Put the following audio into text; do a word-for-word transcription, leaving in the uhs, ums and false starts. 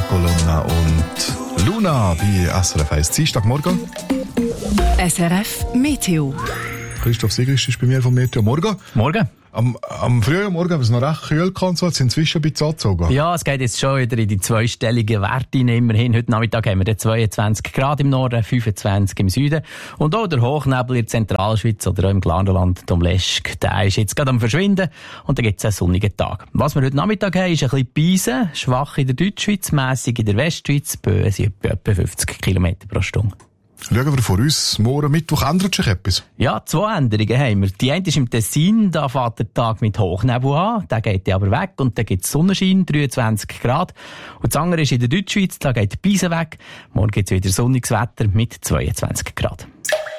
Colonna und Luna bei S R F eins. Dienstagmorgen. S R F Meteo. Christoph Sigrist ist bei mir vom Meteo. Morgen. Morgen. Am, am frühen Morgen haben wir es noch recht kühl gehabt, so, jetzt sind inzwischen ein bisschen angezogen. Ja, es geht jetzt schon wieder in die zweistelligen Werte hinein. Immerhin, heute Nachmittag haben wir zweiundzwanzig Grad im Norden, fünfundzwanzig im Süden. Und auch der Hochnebel in der Zentralschweiz oder auch im Glarnerland, der Leschk, der ist jetzt gerade am Verschwinden. Und dann gibt es einen sonnigen Tag. Was wir heute Nachmittag haben, ist ein bisschen Beisen, schwach in der Deutschschweiz, mässig in der Westschweiz, Böen sind etwa fünfzig Kilometer pro Stunde. Schauen wir vor uns, morgen Mittwoch ändert sich etwas? Ja, zwei Änderungen haben wir. Die eine ist im Tessin, da fährt der Tag mit Hochnebel an, der geht dann aber weg und dann gibt es Sonnenschein, dreiundzwanzig Grad. Und das andere ist in der Deutschschweiz, da geht die Beise weg, morgen gibt es wieder sonniges Wetter mit zweiundzwanzig Grad.